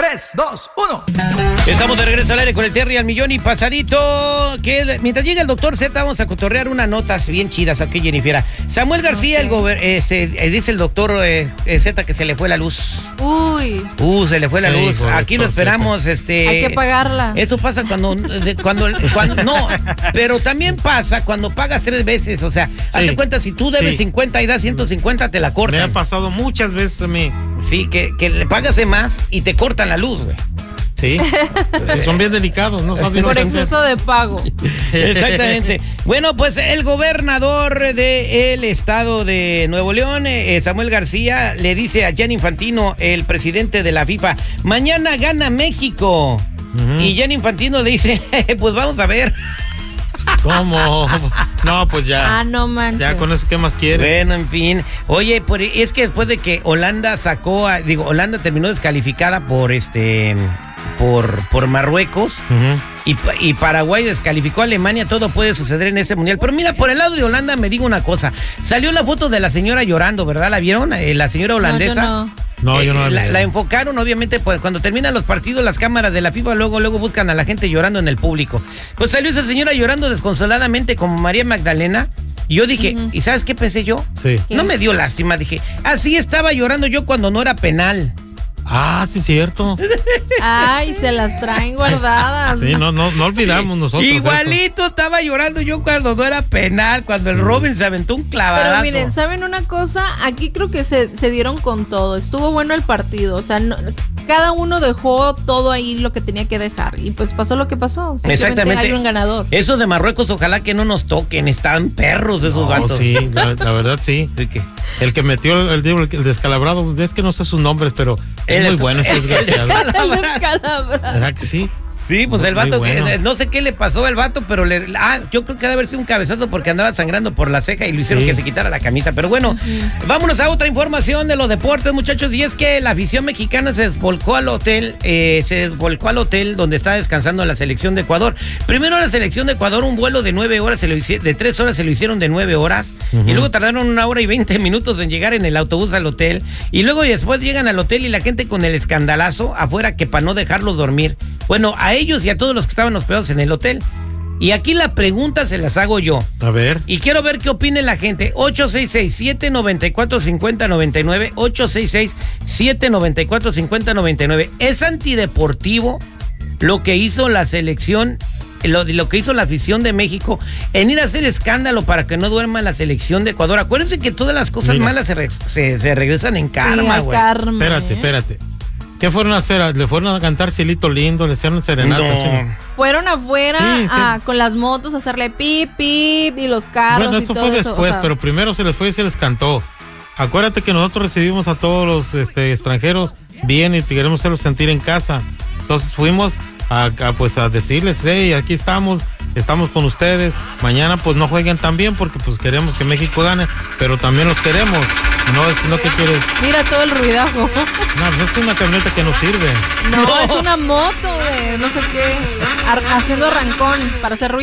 3, 2, 1. Estamos de regreso al aire con el Terry al millón y pasadito. Que mientras llega el doctor Z, vamos a cotorrear unas notas bien chidas aquí, Jennifer. Samuel García, dice el doctor Z que se le fue la luz. Se le fue la luz. Aquí lo esperamos. Hay que pagarla. Eso pasa cuando no, pero también pasa cuando pagas 3 veces. O sea, hazte cuenta, si tú debes 50 y das 150, te la cortan. Me ha pasado muchas veces a mí. Sí, que le pagas de más y te cortan la luz, güey. Sí, son bien delicados, no saben. Por exceso de pago. Exactamente. Bueno, pues el gobernador del estado de Nuevo León, Samuel García, le dice a Gianni Infantino, el presidente de la FIFA, mañana gana México. Y Gianni Infantino le dice, pues vamos a ver. ¿Cómo? No, pues ya. No manches. Ya con eso, ¿qué más quiere? Bueno, en fin. Oye, es que después de que Holanda Holanda terminó descalificada por Marruecos, y Paraguay descalificó a Alemania, todo puede suceder en este mundial. Pero mira, por el lado de Holanda me digo una cosa. Salió la foto de la señora llorando, ¿verdad? ¿La vieron? La señora holandesa. No, yo no la enfocaron, obviamente, pues cuando terminan los partidos, las cámaras de la FIFA luego buscan a la gente llorando en el público. Pues salió esa señora llorando desconsoladamente como María Magdalena. Y yo dije, ¿y sabes qué pensé yo? Sí. No me dio lástima, dije, así estaba llorando yo cuando no era penal. Sí, cierto. Ay, se las traen guardadas. Sí, no olvidamos nosotros. Igualito estaba llorando yo cuando no era penal, cuando el Robin se aventó un clavadazo. Pero miren, ¿saben una cosa? Aquí creo que se dieron con todo. Estuvo bueno el partido. O sea, cada uno dejó todo ahí lo que tenía que dejar. Y pues pasó lo que pasó. Exactamente. Hay un ganador. Eso de Marruecos, ojalá que no nos toquen. Están perros esos vatos. Sí, la verdad sí. El que metió el descalabrado, es que no sé sus nombres, pero es muy bueno ese desgraciado. El descalabrado. ¿Verdad que sí? Sí, pues el vato, bueno. No sé qué le pasó al vato, pero yo creo que debe haber sido un cabezazo porque andaba sangrando por la ceja y lo hicieron que se quitara la camisa. Pero bueno, vámonos a otra información de los deportes, muchachos. Y es que la afición mexicana se desvolcó al hotel donde está descansando la selección de Ecuador. Primero la selección de Ecuador, un vuelo de 9 horas, de 3 horas se lo hicieron de 9 horas. Y luego tardaron 1 hora y 20 minutos en llegar en el autobús al hotel. Y luego después llegan al hotel y la gente con el escandalazo afuera que para no dejarlos dormir. Bueno, a ellos y a todos los que estaban hospedados en el hotel. Y aquí la pregunta se las hago yo. A ver. Y quiero ver qué opine la gente. 866-794-5099. 866-794-5099. ¿Es antideportivo lo que hizo la selección, lo que hizo la afición de México en ir a hacer escándalo para que no duerma la selección de Ecuador? Acuérdense que todas las cosas malas se regresan en karma, güey. Espérate. ¿Qué fueron a hacer? ¿Le fueron a cantar Cielito Lindo? ¿Le hicieron serenata? No. Fueron afuera con las motos a hacerle pip, pip y los carros. Bueno, eso fue después, pero primero se les fue y se les cantó. Acuérdate que nosotros recibimos a todos los extranjeros bien y queremos hacerlos sentir en casa. Entonces fuimos a decirles, hey, aquí estamos con ustedes. Mañana pues no jueguen tan bien porque pues queremos que México gane, pero también los queremos. No, ¿qué quieres? Mira todo el ruidajo. No, pues es una camioneta que no sirve. No, es una moto de no sé qué, haciendo arrancón para hacer ruido.